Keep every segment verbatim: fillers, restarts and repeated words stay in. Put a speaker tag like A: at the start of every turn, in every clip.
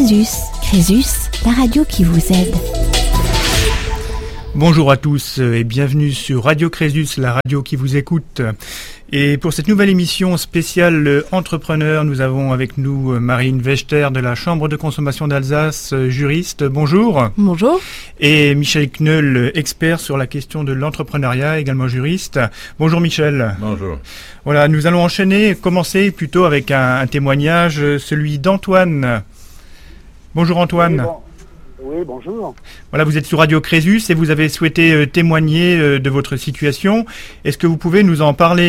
A: Crésus. Crésus, la radio qui vous aide.
B: Bonjour à tous et bienvenue sur Radio Crésus, la radio qui vous écoute. Et pour cette nouvelle émission spéciale Entrepreneur, nous avons avec nous Marine Wechter de la Chambre de consommation d'Alsace, juriste. Bonjour.
C: Bonjour.
B: Et Michel Knoll, expert sur la question de l'entrepreneuriat, également juriste. Bonjour Michel.
D: Bonjour.
B: Voilà, nous allons enchaîner, commencer plutôt avec un, un témoignage, celui d'Antoine. Bonjour Antoine.
E: Oui, bon. Oui, bonjour.
B: Voilà, vous êtes sur Radio Crésus et vous avez souhaité euh, témoigner euh, de votre situation. Est-ce que vous pouvez nous en parler ?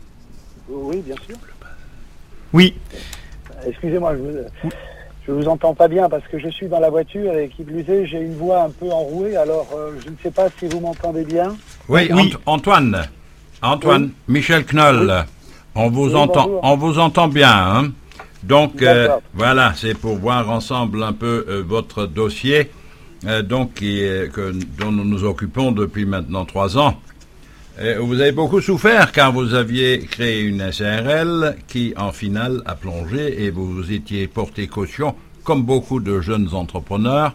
E: Oui, bien sûr.
B: Oui.
E: Excusez-moi, je vous, je vous entends pas bien parce que je suis dans la voiture et qui plus est, j'ai une voix un peu enrouée, alors euh, je ne sais pas si vous m'entendez bien.
D: Oui,
B: oui.
D: Ant- Antoine, Antoine,
E: Oui.
D: Michel Knoll,
E: Oui.
D: on vous
E: Oui,
D: entend,
E: bonjour.
D: on vous entend bien, hein. Donc euh,
E: D'accord.
D: voilà, c'est pour voir ensemble un peu euh, votre dossier, euh, donc qui est, que, dont nous nous occupons depuis maintenant trois ans. Euh, vous avez beaucoup souffert car vous aviez créé une S A R L qui, en finale, a plongé et vous vous étiez porté caution, comme beaucoup de jeunes entrepreneurs,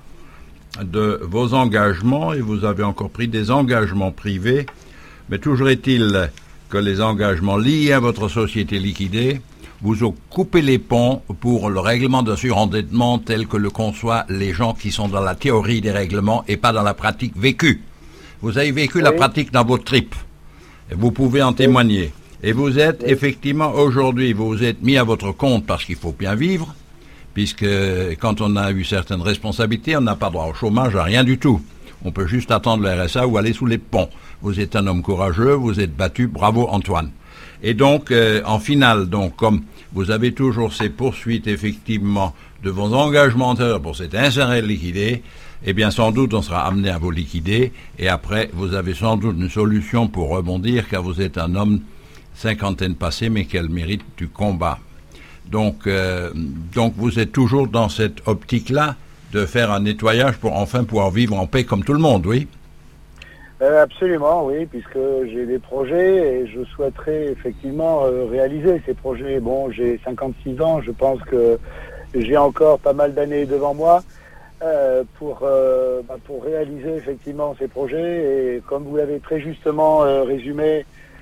D: de vos engagements et vous avez encore pris des engagements privés. Mais toujours est-il que les engagements liés à votre société liquidée vous ont coupé les ponts pour le règlement de surendettement tel que le conçoivent les gens qui sont dans la théorie des règlements et pas dans la pratique vécue. Vous avez vécu oui. la pratique dans votre tripes. Vous pouvez en témoigner. Et vous êtes oui. effectivement aujourd'hui, vous vous êtes mis à votre compte parce qu'il faut bien vivre, puisque quand on a eu certaines responsabilités, on n'a pas droit au chômage, à rien du tout. On peut juste attendre le R S A ou aller sous les ponts. Vous êtes un homme courageux, vous êtes battu, bravo Antoine. Et donc, euh, en finale, donc, comme vous avez toujours ces poursuites, effectivement, de vos engagements antérieurs pour cette S A R L liquidée, eh bien, sans doute, on sera amené à vous liquider. Et après, vous avez sans doute une solution pour rebondir, car vous êtes un homme cinquantaine passée, mais qui a le mérite du combat. Donc, euh, donc, vous êtes toujours dans cette optique-là de faire un nettoyage pour enfin pouvoir vivre en paix comme tout le monde, oui ?
E: Euh, absolument, oui, puisque j'ai des projets et je souhaiterais effectivement euh, réaliser ces projets. Bon, j'ai cinquante-six ans, je pense que j'ai encore pas mal d'années devant moi euh, pour euh, bah, pour réaliser effectivement ces projets. Et comme vous l'avez très justement euh, résumé,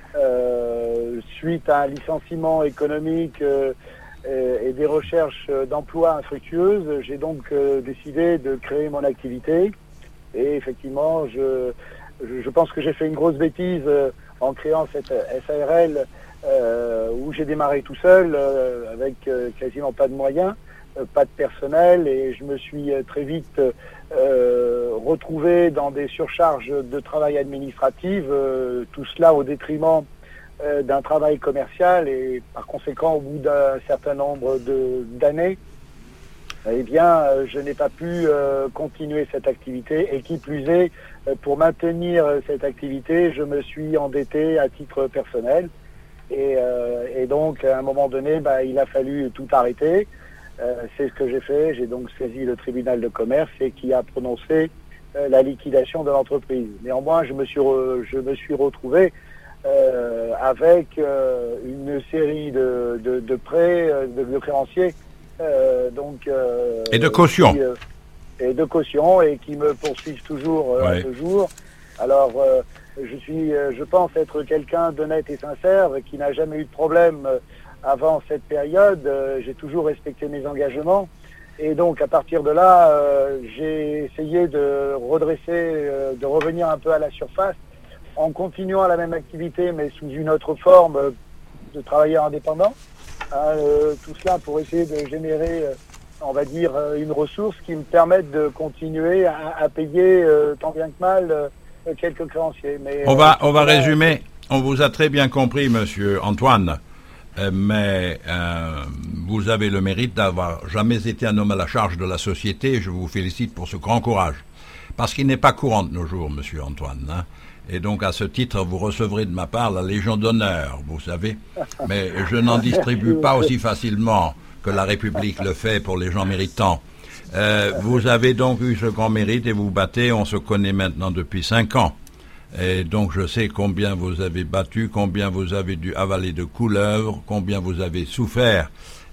E: euh, suite à un licenciement économique euh, et, et des recherches d'emploi infructueuses, j'ai donc euh, décidé de créer mon activité. Et effectivement, je Je pense que j'ai fait une grosse bêtise euh, en créant cette S A R L euh, où j'ai démarré tout seul euh, avec euh, quasiment pas de moyens, euh, pas de personnel et je me suis euh, très vite euh, retrouvé dans des surcharges de travail administratif, euh, tout cela au détriment euh, d'un travail commercial et par conséquent au bout d'un certain nombre de, d'années, eh bien, euh, je n'ai pas pu euh, continuer cette activité et qui plus est, euh, pour maintenir euh, cette activité, je me suis endetté à titre personnel et, euh, et donc à un moment donné, bah, il a fallu tout arrêter. Euh, c'est ce que j'ai fait. J'ai donc saisi le tribunal de commerce et qui a prononcé euh, la liquidation de l'entreprise. Néanmoins, je me suis re, je me suis retrouvé euh, avec euh, une série de, de, de prêts, de, de créanciers. Euh, donc, euh,
D: et de caution.
E: Qui, euh, et de caution et qui me poursuivent toujours euh,
D: ouais.
E: à ce jour. Alors, euh, je suis, euh, je pense être quelqu'un d'honnête et sincère, qui n'a jamais eu de problème euh, avant cette période. Euh, j'ai toujours respecté mes engagements. Et donc, à partir de là, euh, j'ai essayé de redresser, euh, de revenir un peu à la surface, en continuant la même activité, mais sous une autre forme euh, de travailleur indépendant. Euh, tout cela pour essayer de générer, euh, on va dire, euh, une ressource qui me permette de continuer à, à payer euh, tant bien que mal euh, quelques créanciers. Mais,
D: on
E: euh,
D: va, on va
E: là,
D: résumer. On vous a très bien compris, monsieur Antoine, euh, mais euh, vous avez le mérite d'avoir jamais été un homme à la charge de la société. Je vous félicite pour ce grand courage. Parce qu'il n'est pas courant de nos jours, monsieur Antoine, hein. Et donc, à ce titre, vous recevrez de ma part la Légion d'honneur, vous savez. Mais je n'en distribue pas aussi facilement que la République le fait pour les gens méritants. Euh, vous avez donc eu ce grand mérite et vous battez. On se connaît maintenant depuis cinq ans. Et donc, je sais combien vous avez battu, combien vous avez dû avaler de couleuvres, combien vous avez souffert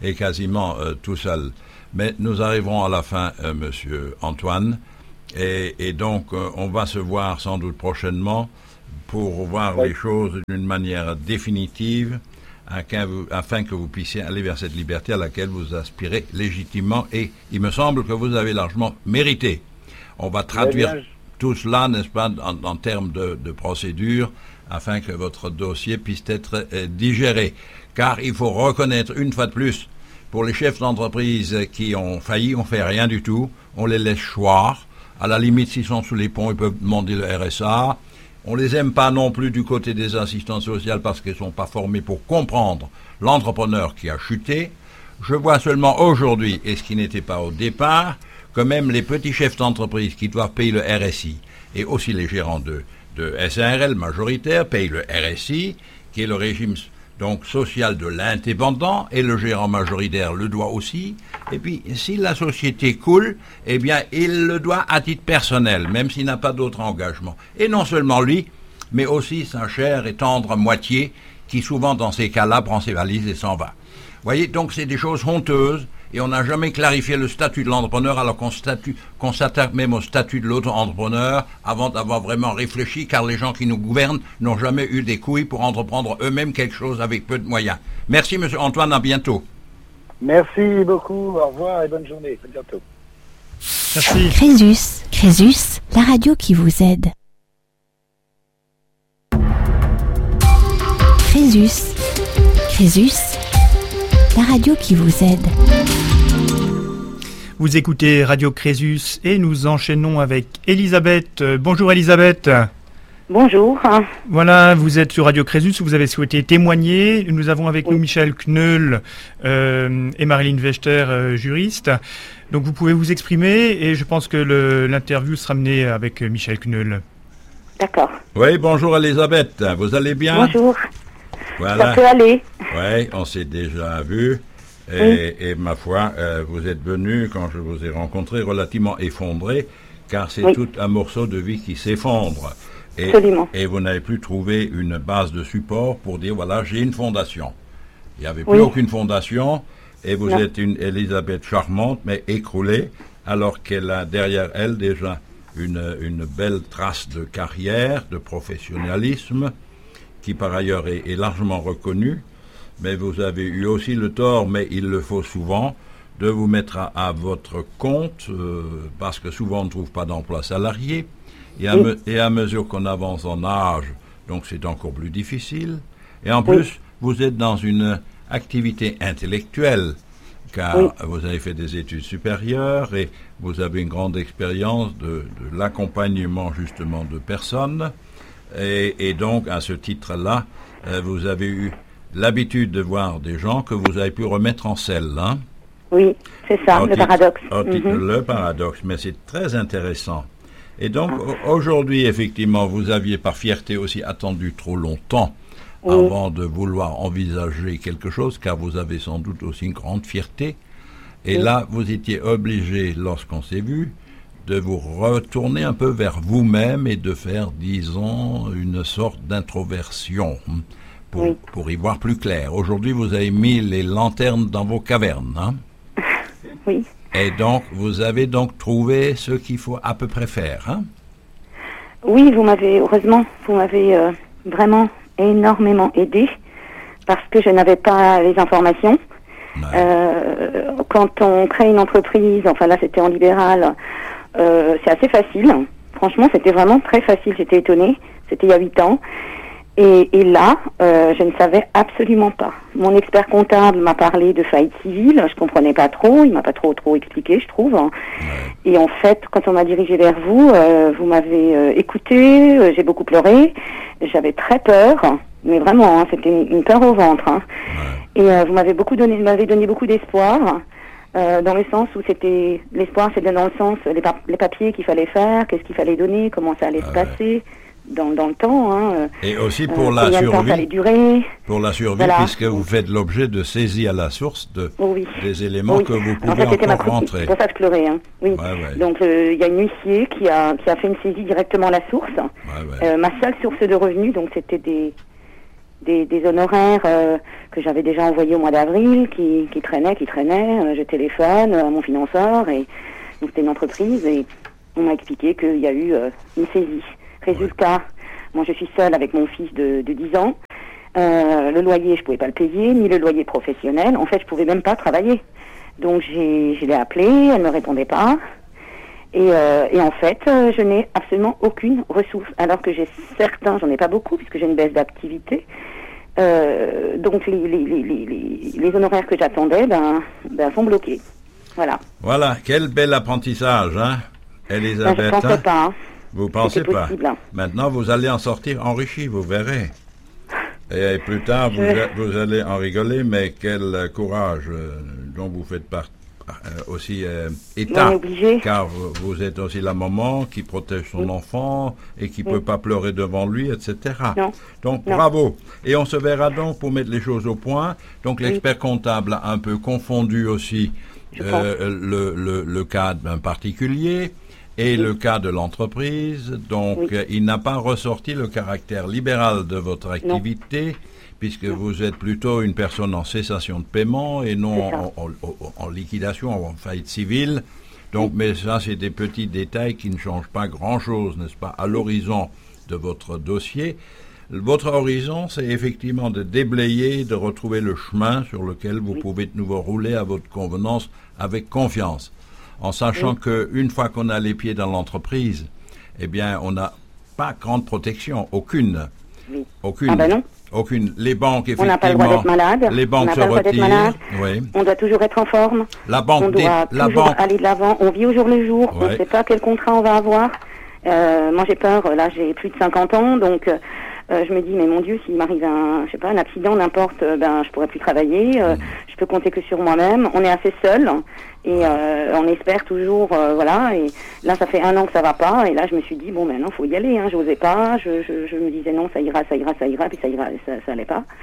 D: est quasiment euh, tout seul. Mais nous arriverons à la fin, euh, Monsieur Antoine, et, et donc euh, on va se voir sans doute prochainement pour voir oui. les choses d'une manière définitive, afin, vous, afin que vous puissiez aller vers cette liberté à laquelle vous aspirez légitimement, et il me semble que vous avez largement mérité. On va traduire tout cela, n'est-ce pas, en, en termes de, de procédure, afin que votre dossier puisse être euh, digéré. Car il faut reconnaître une fois de plus, pour les chefs d'entreprise qui ont failli, on ne fait rien du tout, on les laisse choir. À la limite, s'ils sont sous les ponts, ils peuvent demander le R S A. On les aime pas non plus du côté des assistants sociaux parce qu'ils ne sont pas formés pour comprendre l'entrepreneur qui a chuté. Je vois seulement aujourd'hui, et ce qui n'était pas au départ, que même les petits chefs d'entreprise qui doivent payer le R S I, et aussi les gérants de, de S A R L majoritaires payent le R S I, qui est le régime donc social de l'indépendant, et le gérant majoritaire le doit aussi. Et puis, si la société coule, eh bien, il le doit à titre personnel, même s'il n'a pas d'autre engagement. Et non seulement lui, mais aussi sa chère et tendre moitié, qui souvent, dans ces cas-là, prend ses valises et s'en va. Vous voyez, donc c'est des choses honteuses, et on n'a jamais clarifié le statut de l'entrepreneur, alors qu'on, statut, qu'on s'attaque même au statut de l'auto-entrepreneur avant d'avoir vraiment réfléchi, car les gens qui nous gouvernent n'ont jamais eu des couilles pour entreprendre eux-mêmes quelque chose avec peu de moyens. Merci, Monsieur Antoine, à bientôt.
E: Merci beaucoup, au revoir et bonne journée, à bientôt.
B: Merci.
A: Crésus, Crésus, la radio qui vous aide. Crésus, Crésus, la radio qui vous aide.
B: Vous écoutez Radio Crésus et nous enchaînons avec Elisabeth. Bonjour Elisabeth.
C: Bonjour.
B: Voilà, vous êtes sur Radio Crésus, vous avez souhaité témoigner. Nous avons avec oui. nous Michel Kneul euh, et Marilyn Vechter, euh, juriste. Donc vous pouvez vous exprimer et je pense que le, l'interview sera menée avec Michel Kneul.
C: D'accord.
D: Oui, bonjour Elisabeth, vous allez bien?
C: Bonjour.
D: Voilà.
C: Ça peut aller.
D: Oui, on s'est déjà vu. Et, oui. et ma foi, euh, vous êtes venu, quand je vous ai rencontré, relativement effondré, car c'est oui. tout un morceau de vie qui s'effondre. Et,
C: Absolument.
D: Et vous n'avez plus trouvé une base de support pour dire, voilà, j'ai une fondation. Il n'y avait plus
C: oui.
D: aucune fondation, et vous
C: non.
D: êtes une Elisabeth charmante, mais écroulée, alors qu'elle a derrière elle déjà une, une belle trace de carrière, de professionnalisme, qui par ailleurs est, est largement reconnue. Mais vous avez eu aussi le tort, mais il le faut souvent, de vous mettre à, à votre compte, euh, parce que souvent on ne trouve pas d'emploi salarié, et à, oui. me, et à mesure qu'on avance en âge, donc c'est encore plus difficile. Et en plus, oui. vous êtes dans une activité intellectuelle, car oui. vous avez fait des études supérieures, et vous avez une grande expérience de, de l'accompagnement justement de personnes, et, et donc à ce titre-là, euh, vous avez eu l'habitude de voir des gens que vous avez pu remettre en selle, hein?
C: Oui, c'est ça, au le titre, paradoxe.
D: Au titre, mm-hmm. Le paradoxe, mais c'est très intéressant. Et donc, ah. aujourd'hui, effectivement, vous aviez par fierté aussi attendu trop longtemps oui. avant de vouloir envisager quelque chose, car vous avez sans doute aussi une grande fierté. Et oui. là, vous étiez obligé, lorsqu'on s'est vu, de vous retourner un peu vers vous-même et de faire, disons, une sorte d'introversion. Pour, oui. pour y voir plus clair. Aujourd'hui, vous avez mis les lanternes dans vos cavernes. Hein?
C: Oui.
D: Et donc, vous avez donc trouvé ce qu'il faut à peu près faire. Hein?
C: Oui, vous m'avez, heureusement, vous m'avez euh, vraiment énormément aidé parce que je n'avais pas les informations. Ouais. Euh, quand on crée une entreprise, enfin là, c'était en libéral, euh, c'est assez facile. Franchement, c'était vraiment très facile. J'étais étonnée. C'était il y a huit ans. Et, et là, euh, je ne savais absolument pas. Mon expert comptable m'a parlé de faillite civile, je comprenais pas trop, il m'a pas trop trop expliqué, je trouve. Ouais. Et en fait, quand on m'a dirigé vers vous, euh, vous m'avez euh, écouté, euh, j'ai beaucoup pleuré, j'avais très peur, mais vraiment, hein, c'était une, une peur au ventre. Hein. Ouais. Et euh, vous m'avez beaucoup donné, m'avez donné beaucoup d'espoir, euh, dans le sens où c'était l'espoir, c'était dans le sens les, pa- les papiers qu'il fallait faire, qu'est-ce qu'il fallait donner, comment ça allait ouais. se passer. Dans, dans le temps. Hein,
D: et aussi pour euh, la survie.
C: Durer.
D: Pour la survie, voilà. Puisque vous faites l'objet de saisie à la source de,
C: oui.
D: des éléments oui. que vous pouvez en fait, encore rentrer.
C: C'est pour ça que je pleurais. Hein. Oui.
D: Ouais, ouais.
C: Donc il euh, y a une huissier qui a, qui a fait une saisie directement à la source. Ouais, ouais. Euh, ma seule source de revenus, donc c'était des, des, des honoraires euh, que j'avais déjà envoyés au mois d'avril, qui, qui traînaient, qui traînaient. Euh, je téléphone à mon financeur, et donc c'était une entreprise, et on m'a expliqué qu'il y a eu euh, une saisie. Résultat, moi je suis seule avec mon fils de, de dix ans. Euh, le loyer, je pouvais pas le payer, ni le loyer professionnel. En fait, je pouvais même pas travailler. Donc j'ai, je l'ai appelée, elle me répondait pas. Et, euh, et en fait, euh, je n'ai absolument aucune ressource, alors que j'ai certains, j'en ai pas beaucoup, puisque j'ai une baisse d'activité. Euh, donc les, les, les, les, les honoraires que j'attendais ben, ben, sont bloqués. Voilà.
D: Voilà, quel bel apprentissage, hein, Elisabeth.
C: Ben, je pensais
D: hein
C: pas. Hein.
D: Vous pensez pas
C: possible, hein.
D: Maintenant, vous allez en sortir enrichi, vous verrez. Et plus tard, vous,
C: Je...
D: vous allez en rigoler, mais quel courage euh, dont vous faites partie. Euh, aussi euh, état, car vous, vous êtes aussi la maman qui protège son oui. enfant et qui ne oui. peut pas pleurer devant lui, et cetera.
C: Non.
D: Donc
C: non.
D: bravo. Et on se verra donc pour mettre les choses au point. Donc
C: oui.
D: l'expert comptable a un peu confondu aussi euh, le, le, le cas d'un particulier et oui. le cas de l'entreprise. Donc oui. euh, il n'a pas ressorti le caractère libéral de votre activité. Non. Puisque non. vous êtes plutôt une personne en cessation de paiement et non en, en, en, en liquidation, en faillite civile. Donc, oui. mais ça, c'est des petits détails qui ne changent pas grand-chose, n'est-ce pas, à l'horizon de votre dossier. Votre horizon, c'est effectivement de déblayer, de retrouver le chemin sur lequel vous oui. pouvez de nouveau rouler à votre convenance avec confiance, en sachant oui. qu'une fois qu'on a les pieds dans l'entreprise, eh bien, on n'a pas grande protection, aucune.
C: Oui.
D: Aucune.
C: Ah ben non.
D: Aucune. Les banques, effectivement.
C: On n'a pas le droit d'être malade.
D: Les banques
C: on n'a
D: se
C: pas le droit
D: retirent.
C: d'être malade.
D: Oui.
C: On doit toujours être en forme.
D: La banque,
C: on doit
D: des, la
C: toujours
D: banque.
C: aller de l'avant. On vit au jour le jour.
D: Ouais.
C: On ne sait pas quel contrat on va avoir. Euh, moi, j'ai peur. Là, j'ai plus de cinquante ans, donc euh, je me dis, mais mon Dieu, s'il m'arrive un, je sais pas, un accident, n'importe, euh, ben, je pourrais plus travailler. Euh, mm. Je peux compter que sur moi-même. On est assez seul. Et euh, on espère toujours, euh, voilà. Et là, ça fait un an que ça va pas. Et là, je me suis dit, bon, maintenant, faut y aller. Hein. J'osais pas. Je, je, je me disais non, ça ira, ça ira, ça ira. Puis ça ira, ça, ça allait pas.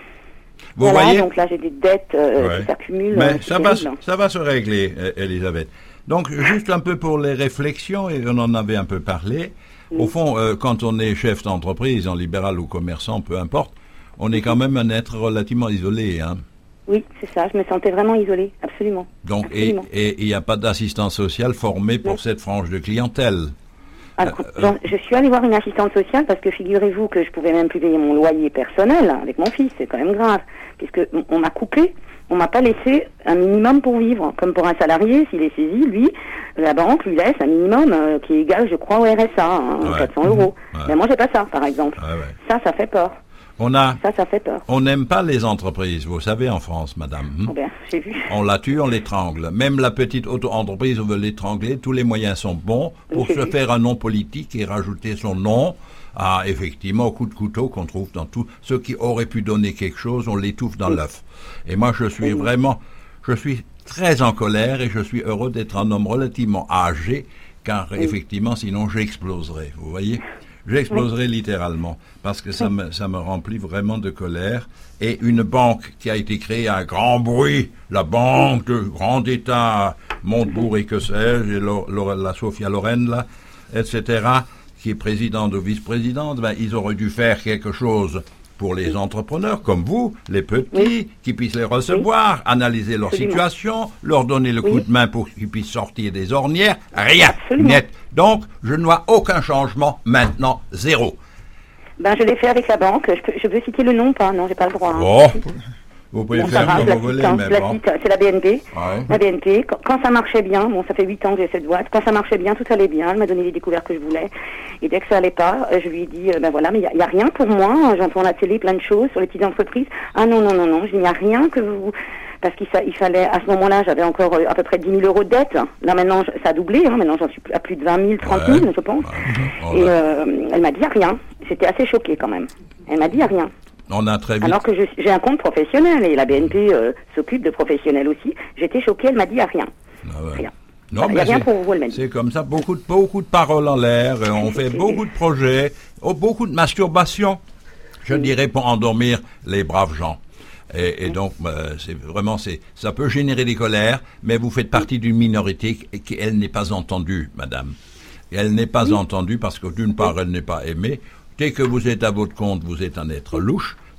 D: Vous
C: voilà,
D: voyez.
C: Donc là, j'ai des dettes euh,
D: ouais.
C: qui s'accumulent.
D: Mais
C: euh,
D: ça va, ça va se régler, Elisabeth. Donc, juste un peu pour les réflexions, et on en avait un peu parlé. Oui. Au fond, euh, quand on est chef d'entreprise, en libéral ou commerçant, peu importe, on est quand même un être relativement isolé, hein.
C: Oui, c'est ça. Je me sentais vraiment isolée, absolument.
D: Donc, absolument. et il n'y a pas d'assistance sociale formée pour non. cette frange de clientèle.
C: Alors, euh, je suis allée voir une assistante sociale parce que figurez-vous que je pouvais même plus payer mon loyer personnel hein, avec mon fils. C'est quand même grave, puisque on m'a coupé, on m'a pas laissé un minimum pour vivre. Comme pour un salarié, s'il est saisi, lui, la banque lui laisse un minimum euh, qui est égal, je crois, au R S A, hein, ouais. quatre cents euros. Ouais. Mais moi, j'ai pas ça, par exemple. Ouais, ouais. Ça, ça fait peur.
D: On a,
C: ça, ça fait peur.
D: On n'aime pas les entreprises, vous savez, en France, madame. Hein?
C: Oh ben, j'ai vu.
D: On la tue, on l'étrangle. Même la petite auto-entreprise, on veut l'étrangler. Tous les moyens sont bons pour se vu. faire un nom politique et rajouter son nom à, effectivement, au coup de couteau qu'on trouve dans tout. Ceux qui auraient pu donner quelque chose, on l'étouffe dans oui. l'œuf. Et moi, je suis oui. vraiment, je suis très en colère et je suis heureux d'être un homme relativement âgé, car oui. effectivement, sinon j'exploserais, vous voyez. J'exploserai oui. littéralement, parce que ça me, ça me remplit vraiment de colère. Et une banque qui a été créée à grand bruit, la banque de grand État, Montebourg et que sais-je, et Lo, Lo, la Sophia Loren, là, et cetera, qui est présidente ou vice-présidente, ben, ils auraient dû faire quelque chose pour les entrepreneurs comme vous, les petits, oui. qui puissent les recevoir, oui. analyser leur Absolument. situation, leur donner le oui. coup de main pour qu'ils puissent sortir des ornières. Rien, Absolument. net. Donc, je ne vois aucun changement maintenant, zéro.
C: Ben, je l'ai fait avec la banque. Je, peux, je veux citer le nom ou pas? Non, j'ai pas le droit. Hein.
D: Oh, vous pouvez
C: bon,
D: faire
C: va,
D: comme vous voulez,
C: hein,
D: mais bon.
C: C'est la B N P.
D: Ouais.
C: La B N P, quand, quand ça marchait bien, bon, ça fait huit ans que j'ai cette boîte, quand ça marchait bien, tout allait bien, elle m'a donné les découvertes que je voulais. Et dès que ça allait pas, je lui ai dit, euh, ben voilà, mais il n'y a, a rien pour moi, j'entends à la télé plein de choses sur les petites entreprises. Ah non, non, non, non, il n'y a rien que vous... Parce qu'il il fallait, à ce moment-là, j'avais encore euh, à peu près dix mille euros de dette. Là, maintenant, ça a doublé, hein, maintenant j'en suis à plus de vingt mille, trente mille, ouais. je pense. Ouais. Et euh, elle m'a dit rien. J'étais assez choquée quand même. Elle m'a dit rien.
D: On a très vite.
C: Alors que je, j'ai un compte professionnel et la B N P euh, s'occupe de professionnels aussi. J'étais choquée, elle m'a dit rien.
D: Ah ouais.
C: Rien.
D: Non,
C: il n'y a rien pour vous, elle m'a dit.
D: C'est comme ça, beaucoup de, beaucoup de paroles en l'air, et on fait beaucoup de projets, oh, beaucoup de masturbation, je oui. dirais, pour endormir les braves gens. Et, et donc, euh, c'est vraiment, c'est, ça peut générer des colères, mais vous faites partie d'une minorité qui, qui elle, n'est pas entendue, madame. Et elle n'est pas oui. entendue parce que, d'une part, elle n'est pas aimée. Dès que vous êtes à votre compte, vous êtes un être louche.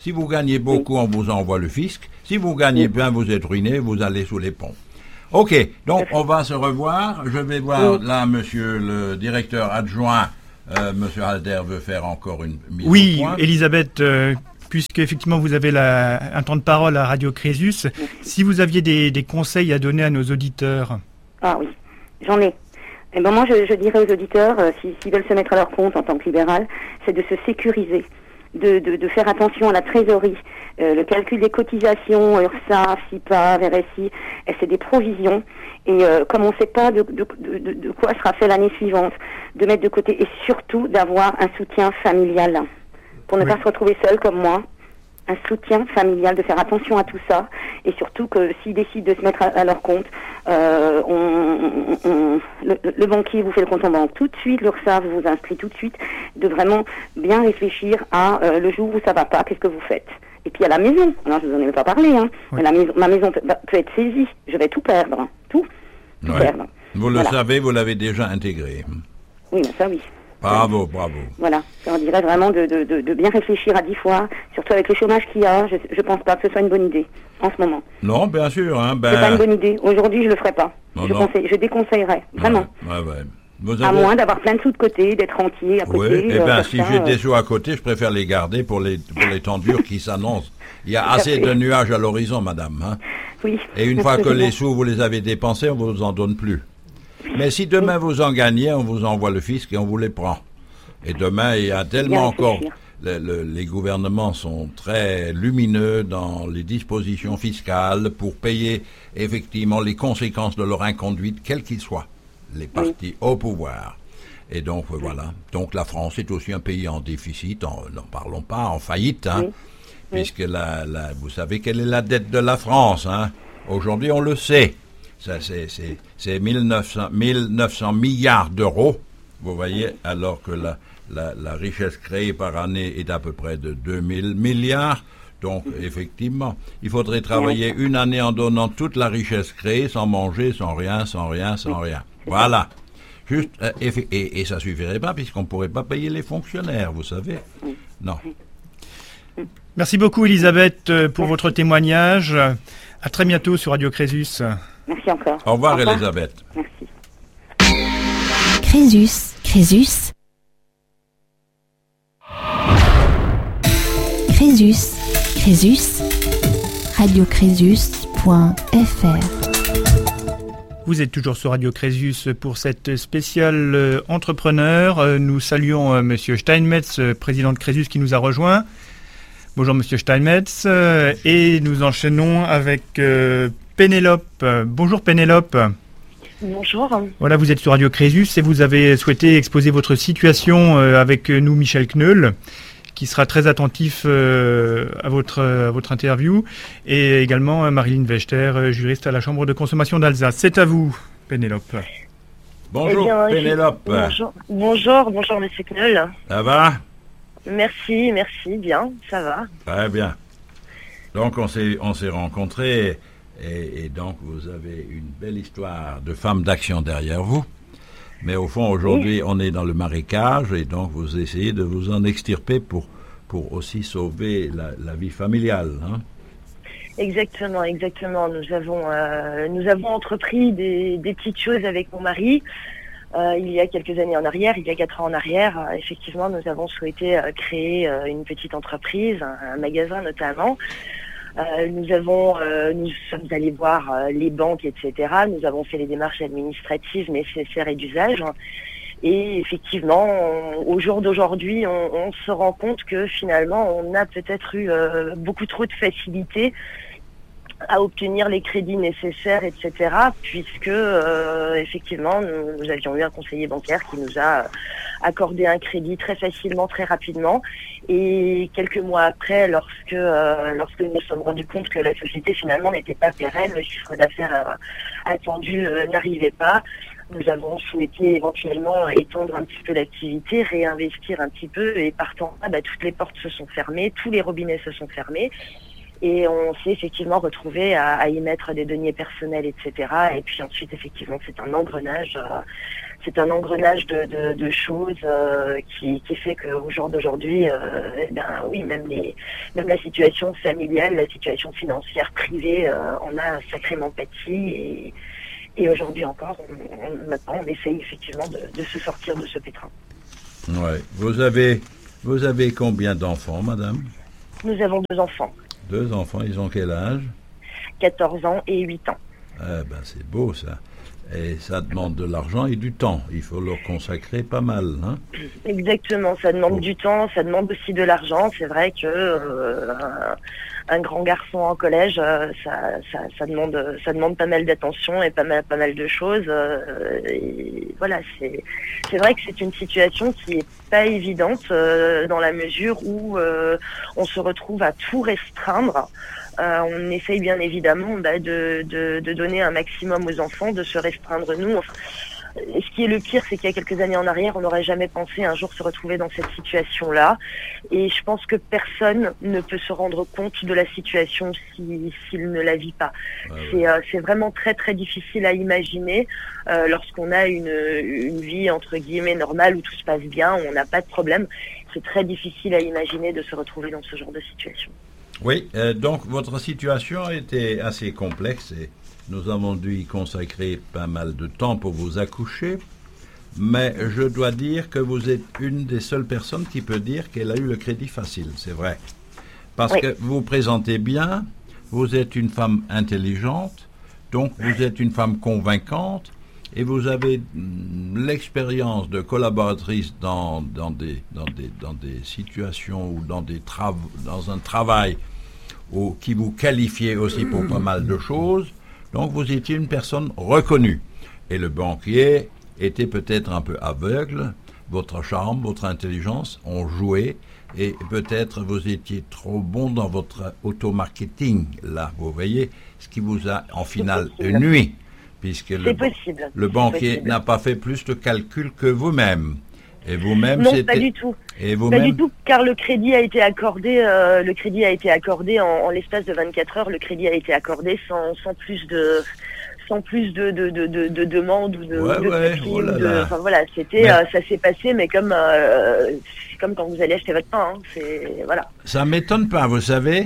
D: Si vous gagnez beaucoup, on vous envoie le fisc. Si vous gagnez bien, vous êtes ruiné, vous allez sous les ponts. Ok, donc on va se revoir. Je vais voir oui. là, monsieur le directeur adjoint, euh, monsieur Halder veut faire encore une mise
B: oui,
D: au point.
B: Oui, Elisabeth, euh, puisque effectivement vous avez la, un temps de parole à Radio Crésus, si vous aviez des, des conseils à donner à nos auditeurs.
C: Ah oui, j'en ai. Et ben moi, je, je dirais aux auditeurs, euh, s'ils si, veulent se mettre à leur compte en tant que libéral, c'est de se sécuriser. De, de, de faire attention à la trésorerie, euh, le calcul des cotisations, URSSAF, SIPA, R S I, et c'est des provisions. Et euh, comme on ne sait pas de, de, de, de quoi sera fait l'année suivante, de mettre de côté et surtout d'avoir un soutien familial pour ne oui. pas se retrouver seul comme moi. Un soutien familial, de faire attention à tout ça, et surtout que s'ils décident de se mettre à, à leur compte, euh, on, on, on, le, le banquier vous fait le compte en banque tout de suite, l'URSSAF vous inscrit tout de suite, de vraiment bien réfléchir à euh, le jour où ça va pas, qu'est-ce que vous faites. Et puis à la maison, alors je vous en ai pas parlé, hein, oui. mais la maison, ma maison peut, peut être saisie, je vais tout perdre, hein, tout, tout
D: ouais.
C: perdre.
D: Vous le
C: voilà.
D: savez, vous l'avez déjà intégré.
C: Oui, mais ça oui.
D: Bravo, bravo.
C: Voilà, on dirait vraiment de, de, de, de bien réfléchir à dix fois, surtout avec le chômage qu'il y a, je ne pense pas que ce soit une bonne idée en ce moment.
D: Non, bien sûr. Hein, ben...
C: C'est pas une bonne idée. Aujourd'hui, je ne le ferai pas.
D: Non,
C: je,
D: non.
C: Conseille, je déconseillerais, vraiment.
D: Ouais, ouais, ouais. Vous avez...
C: À moins d'avoir plein de sous de côté, d'être rentier à côté.
D: Oui, eh bien,
C: euh,
D: si
C: ça,
D: j'ai
C: euh...
D: des sous à côté, je préfère les garder pour les, pour les temps durs qui s'annoncent. Il y a assez de nuages à l'horizon, madame. Hein.
C: Oui.
D: Et une fois que les sous, vous les avez dépensés, on ne vous en donne plus. Mais si demain oui. vous en gagnez, on vous envoie le fisc et on vous les prend. Et demain, il y a tellement encore... Le, le, les gouvernements sont très lumineux dans les dispositions fiscales pour payer effectivement les conséquences de leur inconduite, quels qu'ils soient, les partis oui. au pouvoir. Et donc, oui. voilà. Donc, la France est aussi un pays en déficit, n'en parlons pas, en faillite, hein, oui. puisque la, la, vous savez quelle est la dette de la France. Hein. Aujourd'hui, on le sait. Ça, c'est, c'est, c'est mille neuf cents milliards d'euros, vous voyez, alors que la... La, la richesse créée par année est à peu près de deux mille milliards. Donc, effectivement, il faudrait travailler une année en donnant toute la richesse créée, sans manger, sans rien, sans rien, sans rien. Voilà. Juste, et, et, et ça suffirait pas, puisqu'on ne pourrait pas payer les fonctionnaires, vous savez. Non.
B: Merci beaucoup, Elisabeth, pour votre témoignage. À très bientôt sur Radio Crésus.
C: Merci encore.
D: Au revoir, Au revoir. Elisabeth.
C: Merci.
A: Crésus, Crésus. Crésus, Crésus, radio crésus point f r.
B: Vous êtes toujours sur Radio Crésus pour cette spéciale euh, entrepreneur. Euh, nous saluons euh, Monsieur Steinmetz, euh, président de Crésus, qui nous a rejoint. Bonjour Monsieur Steinmetz. Euh, et nous enchaînons avec euh, Pénélope. Euh, bonjour Pénélope.
F: Bonjour.
B: Voilà, vous êtes sur Radio Crésus et vous avez souhaité exposer votre situation euh, avec nous, Michel Kneul, qui sera très attentif euh, à, votre, à votre interview, et également euh, Marilyn Vechter, euh, juriste à la Chambre de consommation d'Alsace. C'est à vous, Pénélope.
D: Bonjour,
F: eh bien,
D: Pénélope.
F: Bonjour, bonjour, bonjour, monsieur Kneul.
D: Ça va?
F: Merci, merci, bien, ça va.
D: Très bien. Donc, on s'est, on s'est rencontrés, et, et donc, vous avez une belle histoire de femme d'action derrière vous. Mais au fond, aujourd'hui, oui. on est dans le marécage et donc vous essayez de vous en extirper pour, pour aussi sauver la, la vie familiale. Hein?
F: Exactement, exactement. Nous avons, euh, nous avons entrepris des, des petites choses avec mon mari. Euh, il y a quelques années en arrière, il y a quatre ans en arrière, euh, effectivement, nous avons souhaité euh, créer euh, une petite entreprise, un, un magasin notamment. Euh, nous avons, euh, nous sommes allés voir euh, les banques, et cetera. Nous avons fait les démarches administratives nécessaires et d'usage. Et effectivement, on, au jour d'aujourd'hui, on, on se rend compte que finalement, on a peut-être eu euh, beaucoup trop de facilité à obtenir les crédits nécessaires, et cetera. Puisque euh, effectivement, nous, nous avions eu un conseiller bancaire qui nous a accordé un crédit très facilement, très rapidement. Et quelques mois après, lorsque euh, lorsque nous nous sommes rendus compte que la société finalement n'était pas pérenne, le chiffre d'affaires euh, attendu euh, n'arrivait pas, nous avons souhaité éventuellement étendre un petit peu l'activité, réinvestir un petit peu, et partant là, bah, toutes les portes se sont fermées, tous les robinets se sont fermés. Et on s'est effectivement retrouvé à, à y mettre des deniers personnels, et cetera. Et puis ensuite, effectivement, c'est un engrenage, euh, c'est un engrenage de, de, de choses euh, qui, qui fait qu'au jour d'aujourd'hui, euh, eh ben oui, même les, même la situation familiale, la situation financière privée, euh, on a sacrément pâti. Et, et aujourd'hui encore, on, on, maintenant, on essaye effectivement de, de se sortir de ce pétrin.
D: Ouais. Vous avez, vous avez combien d'enfants, madame?
F: Nous avons deux enfants.
D: Deux enfants, ils ont quel âge?
F: quatorze ans et huit ans.
D: Ah ben c'est beau ça. Et ça demande de l'argent et du temps. Il faut leur consacrer pas mal. Hein?
F: Exactement, ça demande
D: Oh.
F: du temps, ça demande aussi de l'argent. C'est vrai que euh, un, un grand garçon en collège, euh, ça, ça, ça, demande, ça demande pas mal d'attention et pas mal, pas mal de choses. Euh, et voilà, c'est, c'est vrai que c'est une situation qui est pas évidente euh, dans la mesure où euh, on se retrouve à tout restreindre. Euh, on essaye bien évidemment bah, de, de, de donner un maximum aux enfants, de se restreindre nous. Enfin, ce qui est le pire, c'est qu'il y a quelques années en arrière, on n'aurait jamais pensé un jour se retrouver dans cette situation-là. Et je pense que personne ne peut se rendre compte de la situation si, s'il ne la vit pas.
D: Ah ouais.
F: C'est, euh, c'est vraiment très très difficile à imaginer euh, lorsqu'on a une, une vie entre guillemets normale où tout se passe bien, où on n'a pas de problème. C'est très difficile à imaginer de se retrouver dans ce genre de situation.
D: Oui, euh, donc votre situation était assez complexe et nous avons dû y consacrer pas mal de temps pour vous accoucher. Mais je dois dire que vous êtes une des seules personnes qui peut dire qu'elle a eu le crédit facile, c'est vrai. Parce
F: Oui.
D: que vous vous présentez bien, vous êtes une femme intelligente, donc vous êtes une femme convaincante et vous avez mm, l'expérience de collaboratrice dans, dans, des, dans, des, dans des situations ou dans, des trav- dans un travail où, qui vous qualifiait aussi pour pas mal de choses. Donc vous étiez une personne reconnue. Et le banquier était peut-être un peu aveugle. Votre charme, votre intelligence ont joué. Et peut-être vous étiez trop bon dans votre auto-marketing, là, vous voyez, ce qui vous a en finale
F: possible.
D: nui. Puisque le,
F: C'est possible.
D: le
F: C'est
D: banquier
F: possible.
D: n'a pas fait plus de calculs que vous-même. Et vous-même,
F: Non,
D: c'était...
F: pas du tout.
D: Et
F: Pas
D: vous-même...
F: du tout, car le crédit a été accordé, euh, le crédit a été accordé en, en l'espace de vingt-quatre heures. Le crédit a été accordé sans, sans plus de, sans plus de, de, de, de, de demandes ou de,
D: Ouais,
F: de
D: ouais,
F: papiers
D: oh là
F: ou de,
D: là.
F: enfin voilà, c'était,
D: Mais-
F: euh, ça s'est passé, mais comme, euh, c'est comme quand vous allez acheter votre pain, hein, c'est, voilà.
D: Ça m'étonne pas, vous savez.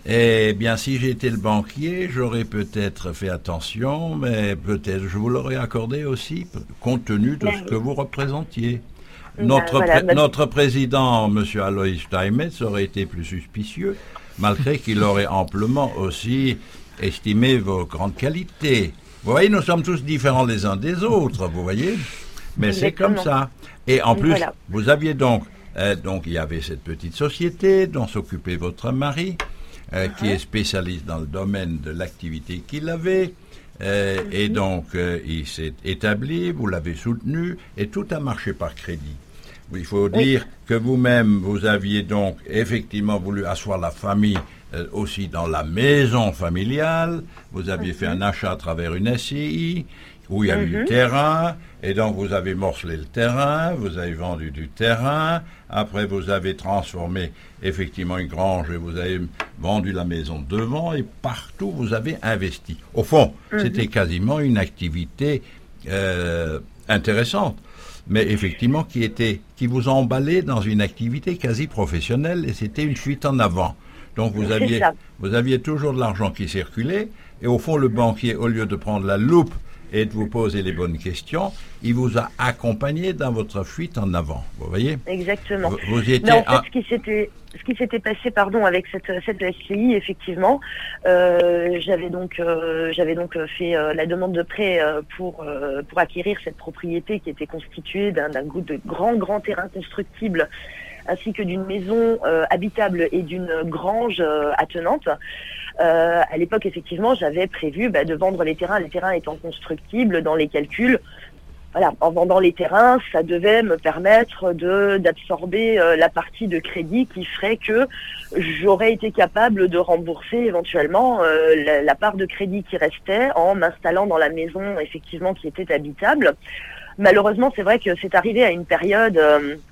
D: Eh bien, si j'étais le banquier, j'aurais peut-être fait attention, mais peut-être je vous l'aurais accordé aussi, p- compte tenu de
F: Ben
D: ce
F: oui.
D: que vous représentiez.
F: Ben
D: Notre,
F: voilà,
D: pré-
F: ben-
D: notre président, M. Alois Steinmetz, aurait été plus suspicieux, malgré qu'il aurait amplement aussi estimé vos grandes qualités. Vous voyez, nous sommes tous différents les uns des autres, vous voyez. Mais c'est comme
F: Exactement.
D: ça. Et en plus,
F: Voilà.
D: vous aviez donc, euh, donc il y avait cette petite société dont s'occupait votre mari, euh, qui est spécialiste dans le domaine de l'activité qu'il avait. Euh, Et donc, euh, il s'est établi, vous l'avez soutenu, et tout a marché par crédit. Il faut
F: Oui.
D: dire que vous-même, vous aviez donc effectivement voulu asseoir la famille euh, aussi dans la maison familiale. Vous aviez fait un achat à travers une S C I, où il y a eu du terrain, et donc vous avez morcelé le terrain, vous avez vendu du terrain, après vous avez transformé effectivement une grange et vous avez vendu la maison devant, et partout vous avez investi. Au fond, c'était quasiment une activité euh, intéressante, mais effectivement qui était, qui vous emballait dans une activité quasi professionnelle, et c'était une fuite en avant. Donc vous
F: C'est
D: aviez,
F: ça.
D: vous aviez toujours de l'argent qui circulait, et au fond le banquier, au lieu de prendre la loupe et de vous poser les bonnes questions, il vous a accompagné dans votre fuite en avant. Vous voyez?
F: Exactement.
D: Vous, vous étiez
F: Mais en fait,
D: à-
F: ce qui s'était, ce qui s'était passé, pardon, avec cette cette S C I, effectivement, euh, j'avais donc euh, j'avais donc euh, fait euh, la demande de prêt euh, pour euh, pour acquérir cette propriété qui était constituée d'un d'un goût de grands grands terrains constructibles, ainsi que d'une maison euh, habitable et d'une grange euh, attenante. Euh, à l'époque, effectivement, j'avais prévu bah, de vendre les terrains, les terrains étant constructibles dans les calculs. Voilà, en vendant les terrains, ça devait me permettre de d'absorber euh, la partie de crédit qui ferait que j'aurais été capable de rembourser éventuellement euh, la, la part de crédit qui restait en m'installant dans la maison effectivement qui était habitable. Malheureusement, c'est vrai que c'est arrivé à une période euh,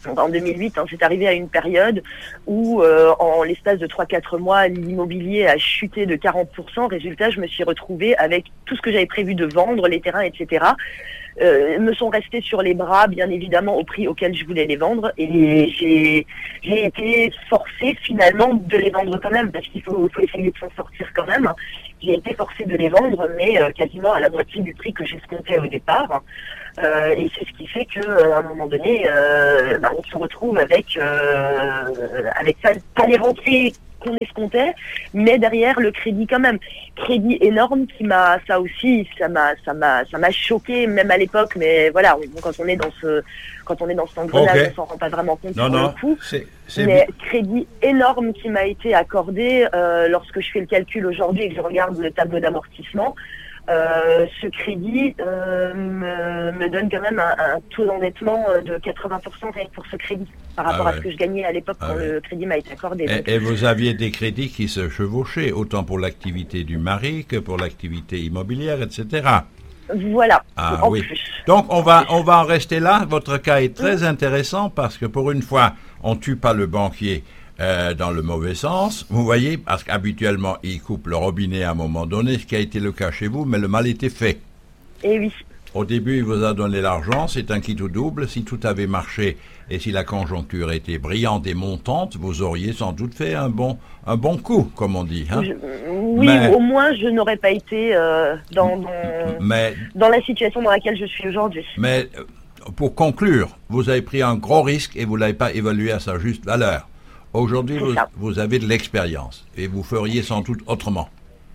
F: Donc en deux mille huit, hein, c'est arrivé à une période où euh, en l'espace de trois quatre mois, l'immobilier a chuté de quarante pour cent. Résultat, je me suis retrouvée avec tout ce que j'avais prévu de vendre, les terrains, et cetera, euh, me sont restés sur les bras, bien évidemment, au prix auquel je voulais les vendre. Et j'ai, j'ai été forcée finalement de les vendre quand même, parce qu'il faut, faut essayer de s'en sortir quand même. J'ai été forcée de les vendre, mais euh, quasiment à la moitié du prix que j'escomptais au départ. Euh, et c'est ce qui fait que euh, à un moment donné, euh, bah, on se retrouve avec euh, avec pas, pas les rentrées qu'on escomptait, mais derrière le crédit quand même. Crédit énorme qui m'a, ça aussi, ça m'a, ça m'a, ça m'a choqué même à l'époque. Mais voilà, quand on est dans ce, quand on est dans cet engrenage, okay. on s'en rend pas vraiment compte
D: non,
F: pour
D: non,
F: le coup.
D: c'est, c'est
F: mais bien. Crédit énorme qui m'a été accordé euh, lorsque je fais le calcul aujourd'hui et que je regarde le tableau d'amortissement. Euh, ce crédit euh, me, me donne quand même un, un taux d'endettement de quatre-vingts pour cent pour ce crédit par rapport ah ouais. à ce que je gagnais à l'époque ah quand ouais. le crédit m'a été accordé.
D: Et, et vous aviez des crédits qui se chevauchaient, autant pour l'activité du mari que pour l'activité immobilière, et cetera.
F: Voilà,
D: ah,
F: en
D: oui.
F: plus.
D: Donc on va, on va en rester là. Votre cas est très mmh. intéressant parce que pour une fois, on ne tue pas le banquier. Euh, dans le mauvais sens, vous voyez, parce qu'habituellement, il coupe le robinet à un moment donné, ce qui a été le cas chez vous, mais le mal était fait.
F: Eh oui.
D: Au début, il vous a donné l'argent, c'est un quitte ou double. Si tout avait marché et si la conjoncture était brillante et montante, vous auriez sans doute fait un bon, un bon coup, comme on dit. Hein.
F: Je, oui, mais, au moins, je n'aurais pas été euh, dans, dans,
D: mais,
F: dans la situation dans laquelle je suis aujourd'hui.
D: Mais pour conclure, vous avez pris un gros risque et vous ne l'avez pas évalué à sa juste valeur. Aujourd'hui, vous, vous avez de l'expérience et vous feriez sans doute autrement.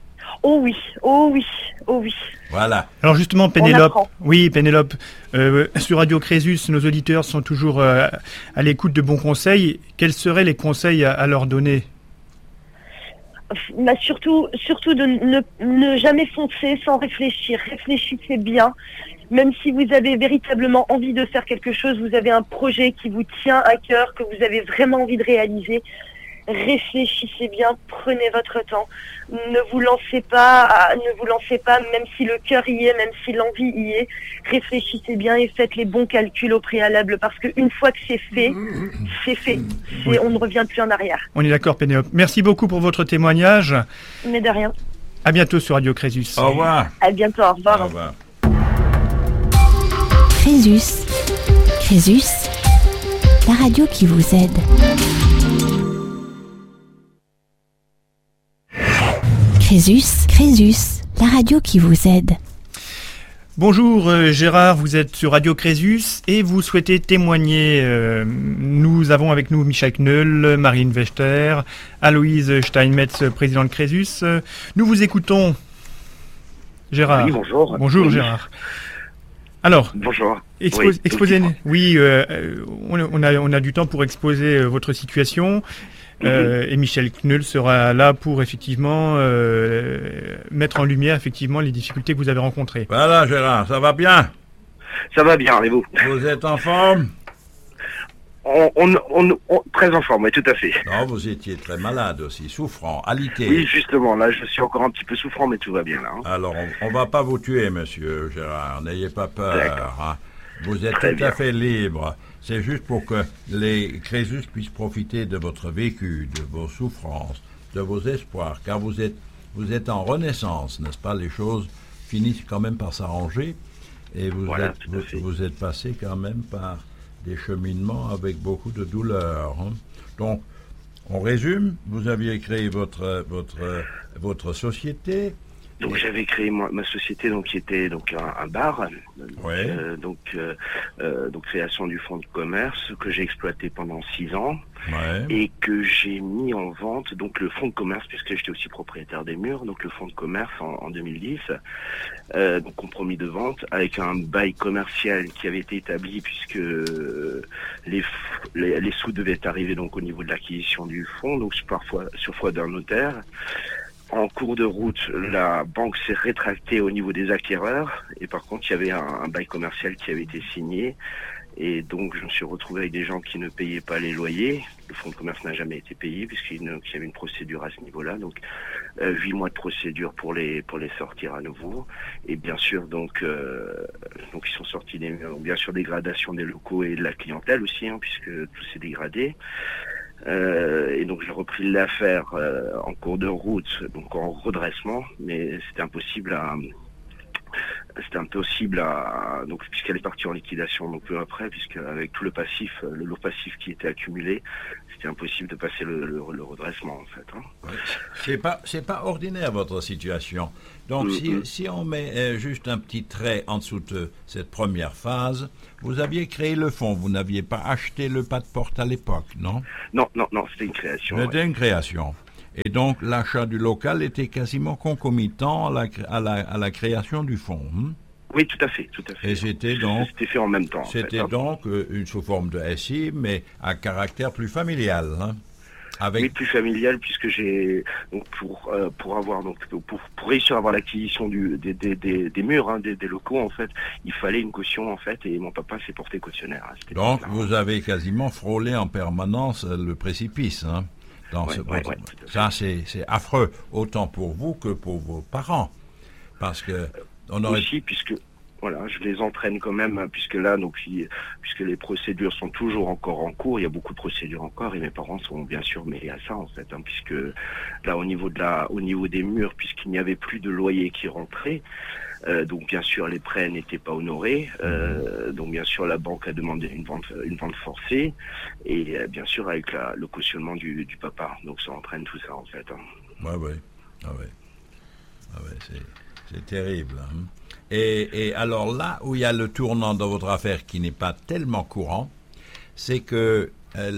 F: Oh oui, oh oui, oh oui.
D: Voilà.
B: Alors justement, Pénélope, oui, Pénélope, euh, sur Radio Crésus, nos auditeurs sont toujours euh, à l'écoute de bons conseils. Quels seraient les conseils à, à leur donner ?
F: Bah surtout, surtout de ne, ne jamais foncer sans réfléchir. Réfléchissez bien. Même si vous avez véritablement envie de faire quelque chose, vous avez un projet qui vous tient à cœur, que vous avez vraiment envie de réaliser, réfléchissez bien, prenez votre temps. Ne vous lancez pas, ne vous lancez pas, même si le cœur y est, même si l'envie y est. Réfléchissez bien et faites les bons calculs au préalable, parce qu'une fois que c'est fait, c'est fait. C'est, oui. On ne revient plus en arrière.
B: On est d'accord, Pénélope. Merci beaucoup pour votre témoignage.
F: Mais de rien.
B: À bientôt sur Radio Crésus.
D: Au revoir.
F: À bientôt, au revoir.
D: Au revoir.
A: Crésus. Crésus, la radio qui vous aide. Crésus, Crésus, la radio qui vous aide.
B: Bonjour euh, Gérard, vous êtes sur Radio Crésus et vous souhaitez témoigner. Euh, nous avons avec nous Michel Kneul, Marine Wechter, Aloïse Steinmetz, président de Crésus. Euh, nous vous écoutons. Gérard.
G: Oui, bonjour.
B: Bonjour
G: oui.
B: Gérard. Alors,
G: bonjour.
B: Expos- oui, exposez, oui euh, on, on, a, on a du temps pour exposer euh, votre situation. Euh, mm-hmm. Et Michel Kneul sera là pour effectivement euh, mettre en lumière effectivement les difficultés que vous avez rencontrées.
D: Voilà Gérard, ça va bien ?
G: Ça va bien, et vous ?
D: Vous êtes en forme ?
G: on, on, on, on, Très en forme, oui, tout à fait.
D: Non, vous étiez très malade aussi, souffrant, alité.
G: Oui, justement, là je suis encore un petit peu souffrant, mais tout va bien là. Hein.
D: Alors, on ne va pas vous tuer, monsieur Gérard, n'ayez pas peur. Hein. Vous êtes très tout bien. À fait libre. C'est juste pour que les Crésus puissent profiter de votre vécu, de vos souffrances, de vos espoirs, car vous êtes, vous êtes en renaissance, n'est-ce pas ? Les choses finissent quand même par s'arranger, et vous, voilà, êtes, vous, vous êtes passé quand même par des cheminements avec beaucoup de douleur. Hein. Donc, on résume, vous aviez créé votre, votre, votre société.
G: Donc j'avais créé moi, ma société donc qui était donc un, un bar,
D: ouais.
G: euh, donc euh, euh, donc création du fonds de commerce que j'ai exploité pendant six ans
D: ouais.
G: et que j'ai mis en vente donc le fonds de commerce puisque j'étais aussi propriétaire des murs donc le fonds de commerce en, en deux mille dix euh, donc compromis de vente avec un bail commercial qui avait été établi puisque euh, les, les les sous devaient arriver donc au niveau de l'acquisition du fonds donc parfois sur foi d'un notaire. En cours de route, la banque s'est rétractée au niveau des acquéreurs et par contre, il y avait un, un bail commercial qui avait été signé Et donc, je me suis retrouvé avec des gens qui ne payaient pas les loyers. Le fonds de commerce n'a jamais été payé puisqu'il y avait une procédure à ce niveau-là. Donc, euh, huit mois de procédure pour les pour les sortir à nouveau. Et bien sûr, donc, euh, donc ils sont sortis des bien sûr dégradation des locaux et de la clientèle aussi, hein, puisque tout s'est dégradé. Euh, et donc j'ai repris l'affaire euh, en cours de route, donc en redressement, mais c'était impossible à c'était impossible à donc puisqu'elle est partie en liquidation donc peu après, puisque avec tout le passif, le lot passif qui était accumulé, c'était impossible de passer le, le, le redressement en fait. Hein.
D: Ouais. C'est pas c'est pas ordinaire votre situation. Donc mm-hmm. si, si on met euh, juste un petit trait en dessous de cette première phase, vous aviez créé le fonds, vous n'aviez pas acheté le pas de porte à l'époque, non?
G: Non, non, non, c'était une création.
D: C'était ouais. une création. Et donc, l'achat du local était quasiment concomitant à la, à la, à la création du fonds. Hein?
G: Oui, tout à fait, tout à fait.
D: Et c'était donc...
G: C'était fait en même temps.
D: C'était
G: en fait,
D: donc euh, une sous forme de S I, mais à caractère plus familial. Hein? Avec...
G: Oui, plus familial, puisque j'ai donc pour euh, pour avoir donc pour pour réussir à avoir l'acquisition du des des des, des murs, hein, des, des locaux en fait, il fallait une caution en fait, et mon papa s'est porté cautionnaire. Hein,
D: donc vous avez quasiment frôlé en permanence le précipice, hein, dans
G: ouais,
D: ce
G: ouais, ouais,
D: ça c'est c'est affreux, autant pour vous que pour vos parents, parce que on aurait
G: aussi puisque voilà, je les entraîne quand même, puisque là, donc, puisque les procédures sont toujours encore en cours, il y a beaucoup de procédures encore, et mes parents sont bien sûr mêlés à ça, en fait, hein, puisque là, au niveau de la, au niveau des murs, puisqu'il n'y avait plus de loyer qui rentrait, euh, donc bien sûr, les prêts n'étaient pas honorés, euh, donc bien sûr, la banque a demandé une vente, une vente forcée, et euh, bien sûr, avec la, le cautionnement du, du papa, donc ça entraîne tout ça, en fait. Hein.
D: Ouais, ouais, ah ouais, ah ouais, c'est, c'est terrible, hein. Et, et alors là où il y a le tournant dans votre affaire qui n'est pas tellement courant, c'est que euh,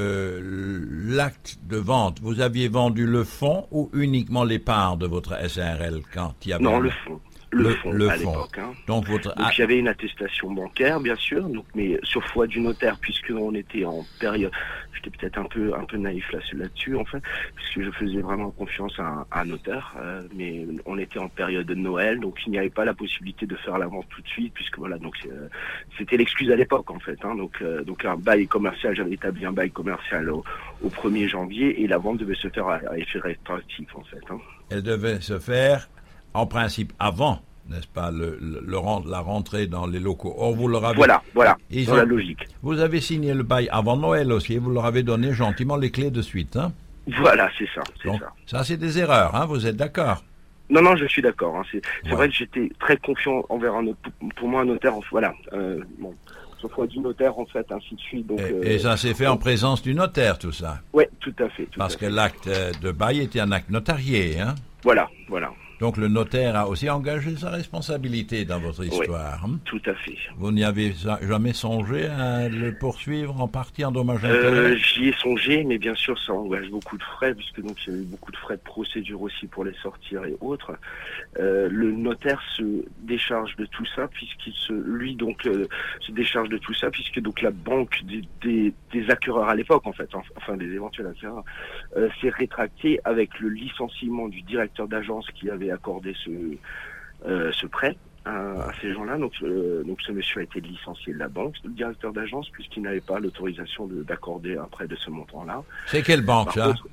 D: le, l'acte de vente, vous aviez vendu le fonds ou uniquement les parts de votre S A R L quand il y avait...
G: Non, le fonds. Le, le fonds le à fonds. l'époque. Hein.
D: Donc votre
G: donc, il y avait une attestation bancaire, bien sûr, donc mais sur foi du notaire, puisqu'on était en période, j'étais peut-être un peu un peu naïf là, là-dessus en fait, puisque je faisais vraiment confiance à, à un notaire, euh, mais on était en période de Noël, donc il n'y avait pas la possibilité de faire la vente tout de suite, puisque voilà, donc euh, c'était l'excuse à l'époque en fait. Hein, donc euh, donc un bail commercial, j'avais établi un bail commercial au, au premier janvier et la vente devait se faire à, à effet rétroactif en fait. Hein.
D: Elle devait se faire en principe avant, n'est-ce pas, le, le, le, la rentrée dans les locaux. Or, vous leur avez...
G: Voilà, voilà,
D: Ils
G: dans
D: ont,
G: la logique.
D: Vous avez signé le bail avant Noël aussi, et vous leur avez donné gentiment les clés de suite, hein?
G: Voilà, c'est ça, c'est
D: Donc,
G: ça.
D: Ça, c'est des erreurs, hein, vous êtes d'accord?
G: Non, non, je suis d'accord. Hein, c'est c'est
D: ouais.
G: vrai que j'étais très confiant envers un notaire. Pour moi, un notaire, voilà, euh, bon, sauf fois du notaire, en fait, ainsi de suite. Donc,
D: et,
G: euh,
D: et ça s'est fait en présence du notaire, tout ça?
G: Oui, tout à fait. Tout
D: Parce
G: à
D: que
G: fait.
D: l'acte de bail était un acte notarié, hein?
G: Voilà, voilà.
D: Donc le notaire a aussi engagé sa responsabilité dans votre histoire.
G: Oui, hein? Tout à fait.
D: Vous n'y avez jamais songé à le poursuivre en partie en dommages
G: euh,
D: intérêts?
G: J'y ai songé, mais bien sûr ça engage beaucoup de frais, puisque donc il y a eu beaucoup de frais de procédure aussi pour les sortir et autres. Euh, le notaire se décharge de tout ça, puisqu'il se, lui donc euh, se décharge de tout ça, puisque donc la banque des, des, des acquéreurs à l'époque en fait, enfin des éventuels acquéreurs, euh, s'est rétractée avec le licenciement du directeur d'agence qui avait accordé ce, euh, ce prêt à, à ces gens-là. Donc, euh, donc ce monsieur a été licencié de la banque, le directeur d'agence, puisqu'il n'avait pas l'autorisation de, d'accorder un prêt de ce montant-là.
D: C'est quelle banque,
G: Par
D: ça
G: contre,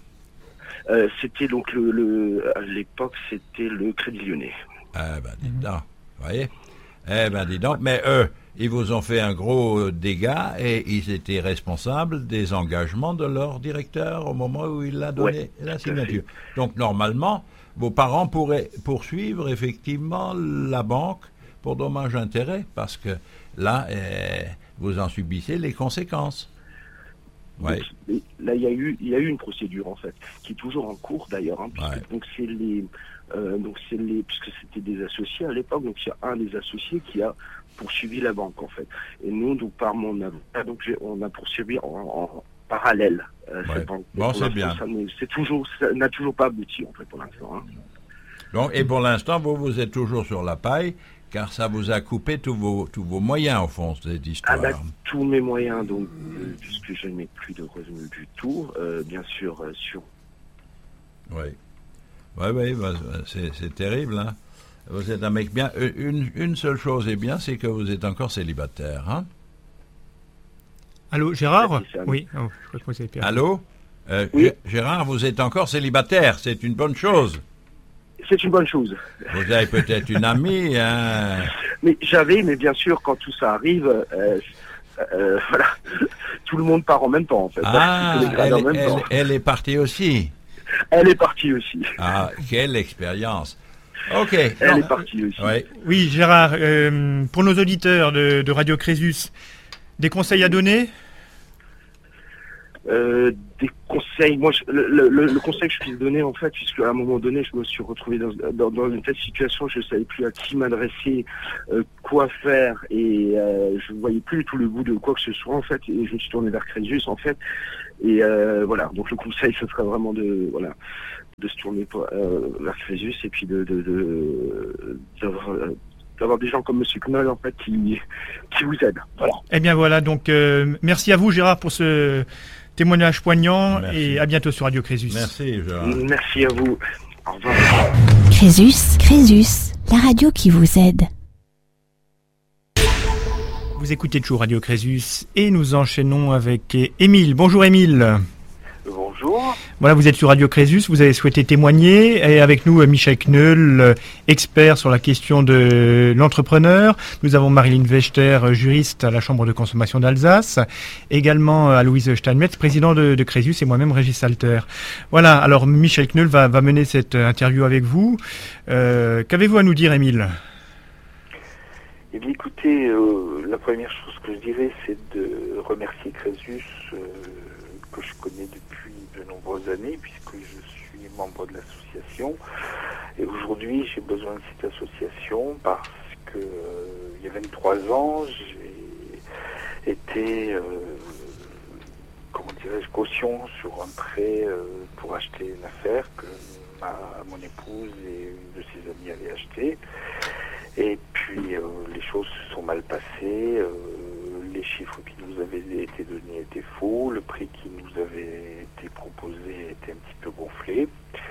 G: euh, C'était donc le, le, à l'époque, c'était le Crédit Lyonnais.
D: Eh ben, dis donc, vous voyez? Eh ben, dis donc, mais eux, ils vous ont fait un gros dégât et ils étaient responsables des engagements de leur directeur au moment où il a donné ouais, la signature. Donc, normalement, vos parents pourraient poursuivre effectivement la banque pour dommages intérêts, parce que là, eh, vous en subissez les conséquences. Ouais.
G: Donc, là, il y a eu, il y a eu une procédure en fait, qui est toujours en cours d'ailleurs. Hein, puisque,
D: ouais.
G: Donc c'est les, euh, donc c'est les, puisque c'était des associés à l'époque, donc il y a un des associés qui a poursuivi la banque en fait. Et nous, donc par mon avocat, donc j'ai, on a poursuivi en, en parallèle euh,
D: ouais.
G: cette banque.
D: Bon, c'est bien.
G: Ça, c'est toujours, ça n'a toujours pas abouti en fait pour l'instant. Hein.
D: Donc, et pour l'instant, vous, vous êtes toujours sur la paille, car ça vous a coupé tous vos, tous vos moyens, au fond, cette histoire.
G: Ah bah, tous mes moyens, donc, euh, puisque je n'ai plus de revenus du tout, euh, bien sûr, euh, sur...
D: Oui, oui, oui, bah, c'est, c'est terrible, hein. Vous êtes un mec bien. Une, une seule chose est bien, c'est que vous êtes encore célibataire, hein?
B: Allô, Gérard?
G: C'est ça.
B: Oui, oh, je crois que vous avez perdu.
D: Allô euh,
G: Oui.
D: Gérard, vous êtes encore célibataire, c'est une bonne chose.
G: C'est une bonne chose.
D: Vous avez peut-être une amie, hein.
G: Mais j'avais, mais bien sûr, quand tout ça arrive, euh, euh, voilà, tout le monde part en même temps, en fait.
D: Ah,
G: Tous les grades
D: elle,
G: en même
D: elle-
G: temps.
D: elle est partie aussi.
G: Elle est partie aussi.
D: Ah, quelle expérience. Ok.
G: Elle
D: non.
G: est partie aussi.
D: Ouais.
B: Oui, Gérard, euh, pour nos auditeurs de, de Radio Crésus, des conseils à donner?
G: Euh, des conseils, moi, je- le, le, le conseil que je puisse donner, en fait, puisque à un moment donné, je me suis retrouvé dans, dans, dans une telle situation, je ne savais plus à qui m'adresser, euh, quoi faire, et euh, je ne voyais plus tout le bout de quoi que ce soit, en fait, et je me suis tourné vers Crésus, en fait, et euh, voilà, donc le conseil, ce serait vraiment de, voilà, de se tourner pour, euh, vers Crésus, et puis de, de, de d'avoir, euh, d'avoir des gens comme Monsieur Knoll, en fait, qui, qui vous aident, voilà.
B: Eh bien voilà, donc euh, merci à vous, Gérard, pour ce témoignage poignant,
D: Merci.
B: et à bientôt sur Radio Crésus.
D: Merci, Gérard.
G: Merci à vous. Au revoir.
A: Crésus, Crésus, la radio qui vous aide.
B: Vous écoutez toujours Radio Crésus et nous enchaînons avec Émile. Bonjour Émile.
E: Bonjour.
B: Voilà, vous êtes sur Radio Crésus, vous avez souhaité témoigner, et avec nous Michel Knoll, expert sur la question de l'entrepreneur. Nous avons Marilyn Vechter, juriste à la Chambre de consommation d'Alsace, également Aloïse Steinmetz, président de, de Crésus, et moi-même Régis Salter. Voilà, alors Michel Knoll va, va mener cette interview avec vous. Euh, qu'avez-vous à nous dire, Émile ?
H: Eh bien, écoutez, euh, la première chose que je dirais, c'est de remercier Crésus, euh, que je connais depuis de nombreuses années, puisque je suis membre de l'association. Et aujourd'hui, j'ai besoin de cette association parce que euh, il y a vingt-trois ans, j'ai été, euh, comment dirais-je, caution sur un prêt euh, pour acheter une affaire que ma, mon épouse et une de ses amies avaient acheté. Et puis euh, les choses se sont mal passées, euh, les chiffres qui nous avaient été donnés étaient faux, le prix qui nous avait été proposé était un petit peu gonflé.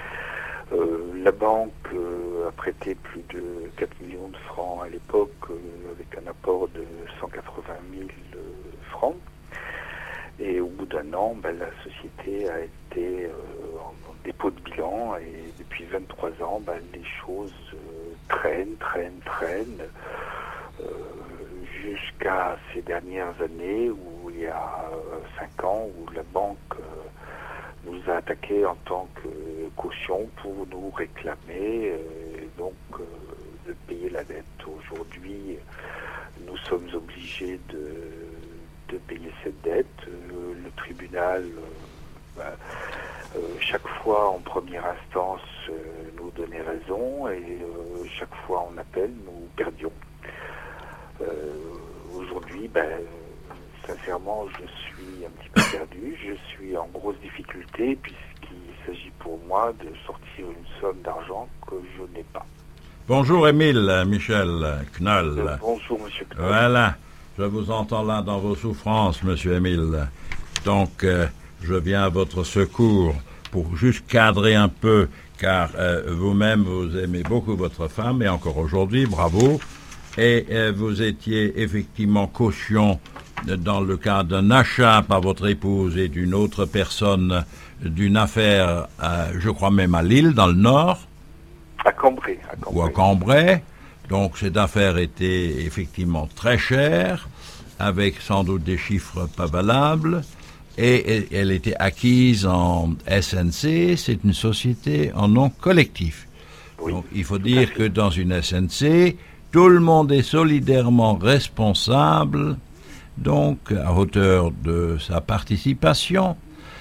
H: Euh, la banque euh, a prêté plus de quatre millions de francs à l'époque, euh, avec un apport de cent quatre-vingt mille euh, francs. Et au bout d'un an, ben, la société a été euh, en, en dépôt de bilan, et depuis vingt-trois ans, ben, les choses euh, traînent, traînent, traînent, euh, jusqu'à ces dernières années où il y a euh, cinq ans, où la banque euh, nous a attaqué en tant que caution pour nous réclamer, euh, donc euh, de payer la dette. Aujourd'hui, nous sommes obligés de de payer cette dette. Euh, le tribunal, euh, bah, euh, chaque fois en première instance, euh, nous donnait raison, et euh, chaque fois en appel, nous perdions. Euh, aujourd'hui, ben, sincèrement, je suis un petit peu perdu, je suis en grosse difficulté, puisqu'il s'agit pour moi de sortir une somme d'argent que je n'ai pas.
D: Bonjour Émile, Michel Knoll.
H: Euh, bonjour, monsieur Knoll.
D: Voilà. Je vous entends là dans vos souffrances, monsieur Émile. Donc, euh, je viens à votre secours pour juste cadrer un peu, car euh, vous-même, vous aimez beaucoup votre femme, et encore aujourd'hui, bravo. Et euh, vous étiez effectivement caution dans le cas d'un achat par votre épouse et d'une autre personne d'une affaire, euh, je crois même à Lille, dans le Nord.
H: À Cambrai. À Cambrai.
D: Ou à Cambrai. Donc cette affaire était effectivement très chère, avec sans doute des chiffres pas valables, et elle était acquise en S N C, c'est une société en nom collectif.
H: Oui,
D: donc il faut dire que dans une S N C, tout le monde est solidairement responsable, donc à hauteur de sa participation,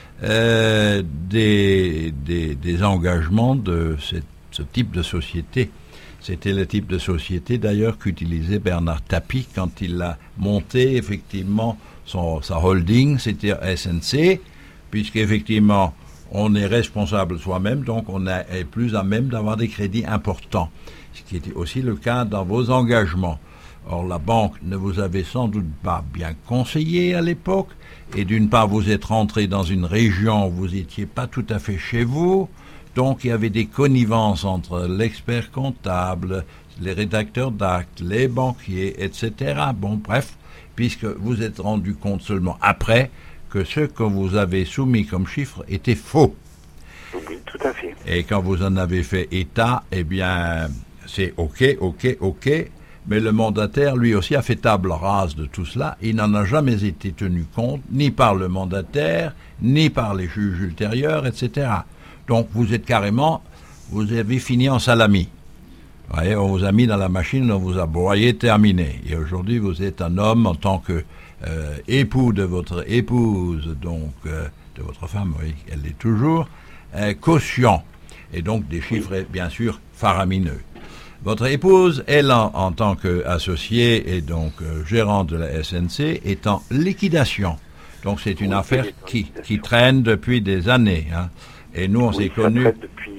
D: euh, des, des, des engagements de cette, ce type de société. C'était le type de société d'ailleurs qu'utilisait Bernard Tapie quand il a monté effectivement son, sa holding, c'était S N C, puisqu'effectivement on est responsable soi-même, donc on est plus à même d'avoir des crédits importants, ce qui était aussi le cas dans vos engagements. Or la banque ne vous avait sans doute pas bien conseillé à l'époque, et d'une part vous êtes rentré dans une région où vous n'étiez pas tout à fait chez vous. Donc il y avait des connivences entre l'expert comptable, les rédacteurs d'actes, les banquiers, et cetera. Bon, bref, puisque vous êtes rendu compte seulement après que ce que vous avez soumis comme chiffre était faux.
H: Oui, tout à fait.
D: Et quand vous en avez fait état, eh bien, c'est OK, OK, OK, mais le mandataire, lui aussi, a fait table rase de tout cela. Il n'en a jamais été tenu compte, ni par le mandataire, ni par les juges ultérieurs, et cetera. Donc, vous êtes carrément, vous avez fini en salami. Vous voyez, on vous a mis dans la machine, on vous a broyé, terminé. Et aujourd'hui, vous êtes un homme en tant que euh, époux de votre épouse, donc euh, de votre femme, oui, elle l'est toujours, euh, quotient. Et donc, des chiffres, bien sûr, faramineux. Votre épouse, elle, en, en tant qu'associée et donc euh, gérante de la S N C, est en liquidation. Donc c'est une
H: oui,
D: affaire qui, qui traîne depuis des années. Hein. Et nous, on
H: oui,
D: s'est
H: ça
D: connus...
H: traîne depuis